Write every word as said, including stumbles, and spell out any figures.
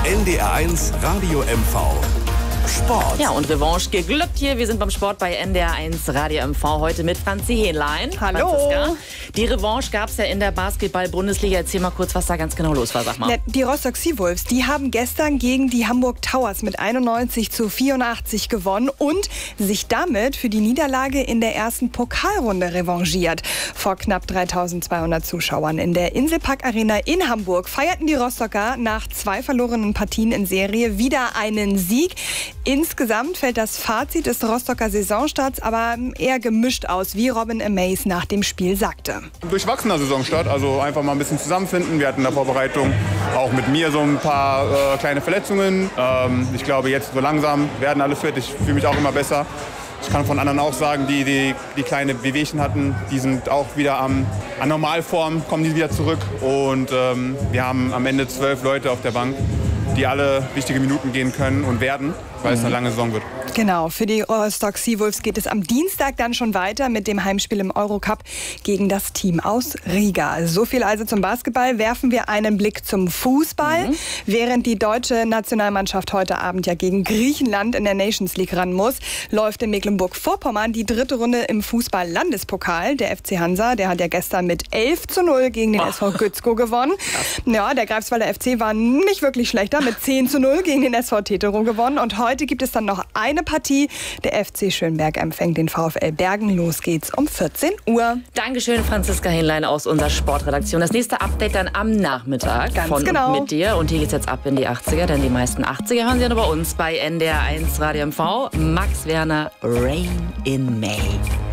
N D R eins Radio M V. Sport. Ja, und Revanche geglückt hier. Wir sind beim Sport bei N D R eins Radio M V heute mit Franzi Hähnlein. Hallo. Franziska. Die Revanche gab es ja in der Basketball-Bundesliga. Erzähl mal kurz, was da ganz genau los war, sag mal. Ja, die Rostock Seawolves, die haben gestern gegen die Hamburg Towers mit einundneunzig zu vierundachtzig gewonnen und sich damit für die Niederlage in der ersten Pokalrunde revanchiert. Vor knapp dreitausendzweihundert Zuschauern in der Inselpark Arena in Hamburg feierten die Rostocker nach zwei verlorenen Partien in Serie wieder einen Sieg. Insgesamt fällt das Fazit des Rostocker Saisonstarts aber eher gemischt aus, wie Robin Amaze nach dem Spiel sagte. Durchwachsener Saisonstart, also einfach mal ein bisschen zusammenfinden. Wir hatten in der Vorbereitung auch mit mir so ein paar äh, kleine Verletzungen. Ähm, ich glaube, jetzt so langsam werden alle fit. Ich fühle mich auch immer besser. Ich kann von anderen auch sagen, die die, die kleine Wehwehchen hatten, die sind auch wieder am, an Normalform, kommen die wieder zurück. Und ähm, wir haben am Ende zwölf Leute auf der Bank, die alle wichtige Minuten gehen können und werden, weil es eine lange Saison wird. Genau, für die Rostock Seawolves geht es am Dienstag dann schon weiter mit dem Heimspiel im Eurocup gegen das Team aus Riga. So viel also zum Basketball. Werfen wir einen Blick zum Fußball. Mhm. Während die deutsche Nationalmannschaft heute Abend ja gegen Griechenland in der Nations League ran muss, läuft in Mecklenburg-Vorpommern die dritte Runde im Fußball-Landespokal. Der F C Hansa, der hat ja gestern mit elf zu null gegen den oh. S V Gützkow gewonnen. Ja, der Greifswalder F C war nicht wirklich schlechter, mit zehn zu null gegen den S V Tetero gewonnen. Und heute gibt es dann noch eine Partie. Der F C Schönberg empfängt den VfL Bergen. Los geht's um vierzehn Uhr. Dankeschön, Franziska Hähnlein aus unserer Sportredaktion. Das nächste Update dann am Nachmittag Ganz von genau. und mit dir. Und hier geht's jetzt ab in die achtziger, denn die meisten achtziger hören Sie ja nur bei uns bei N D R eins Radio M V. Max Werner, Rain in May.